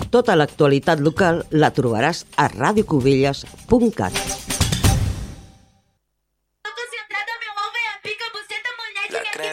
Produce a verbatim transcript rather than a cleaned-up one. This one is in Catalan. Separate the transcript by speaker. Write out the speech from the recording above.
Speaker 1: Tota l'actualitat local la trobaràs a radiocubelles punt cat.